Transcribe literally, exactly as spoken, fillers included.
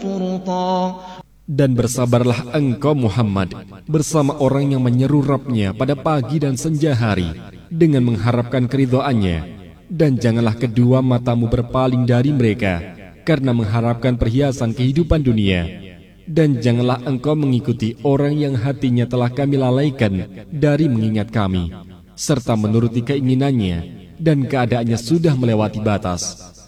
Dan bersabarlah engkau Muhammad bersama orang yang menyeru Rabb-Nya pada pagi dan senja hari dengan mengharapkan keridhaannya. Dan janganlah kedua matamu berpaling dari mereka karena mengharapkan perhiasan kehidupan dunia. Dan janganlah engkau mengikuti orang yang hatinya telah kami lalaikan dari mengingat kami, serta menuruti keinginannya dan keadaannya sudah melewati batas.